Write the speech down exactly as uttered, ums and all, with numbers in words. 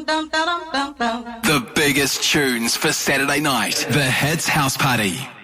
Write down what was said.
The biggest tunes for Saturday night. The Hits House Party.